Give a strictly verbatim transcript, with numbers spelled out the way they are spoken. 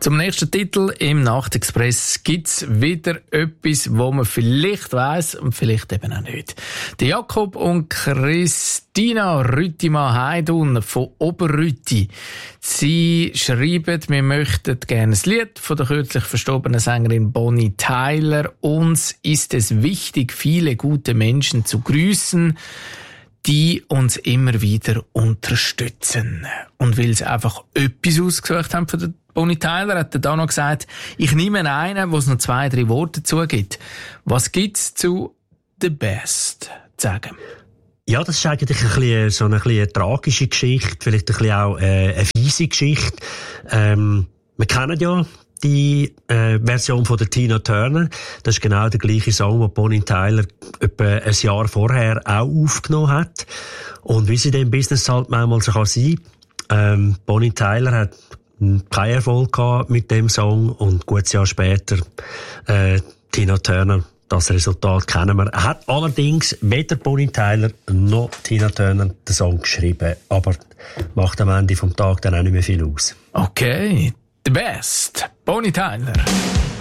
Zum nächsten Titel im Nachtexpress gibt's wieder etwas, wo man vielleicht weiss und vielleicht eben auch nicht. Der Jakob und Christina Rüttimann-Heidun von Oberrütti. Sie schreiben, wir möchten gerne ein Lied von der kürzlich verstorbenen Sängerin Bonnie Tyler. Uns ist es wichtig, viele gute Menschen zu grüßen, die uns immer wieder unterstützen. Und weil sie einfach etwas ausgesucht haben von der Bonnie Tyler, hat er da noch gesagt, ich nehme einen, wo es noch zwei, drei Worte dazu gibt. Was gibt's zu «The Best» zu sagen? Ja, das ist eigentlich ein bisschen, so eine, eine tragische Geschichte, vielleicht ein bisschen auch äh, eine fiese Geschichte. Ähm, wir kennen ja die äh, Version von der Tina Turner. Das ist genau der gleiche Song, den Bonnie Tyler etwa ein Jahr vorher auch aufgenommen hat. Und wie sie in dem Business halt manchmal so kann sein, ähm, Bonnie Tyler hat keinen Erfolg gehabt mit dem Song und ein gutes Jahr später äh, Tina Turner. Das Resultat kennen wir. Er hat allerdings weder Bonnie Tyler noch Tina Turner den Song geschrieben, aber macht am Ende vom Tag dann auch nicht mehr viel aus. Okay, «The Best», Bonnie Tyler.